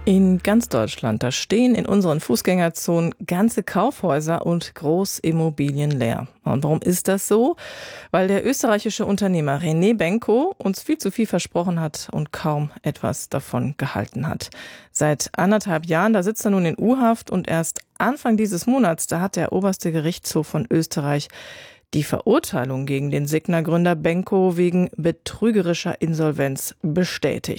In ganz Deutschland, da stehen in unseren Fußgängerzonen ganze Kaufhäuser und Großimmobilien leer. Und warum ist das so? Weil der österreichische Unternehmer René Benko uns viel zu viel versprochen hat und kaum etwas davon gehalten hat. Seit 1,5 Jahren, da sitzt er nun in U-Haft und erst Anfang dieses Monats, da hat der oberste Gerichtshof von Österreich die Verurteilung gegen den Signa-Gründer Benko wegen betrügerischer Insolvenz bestätigt.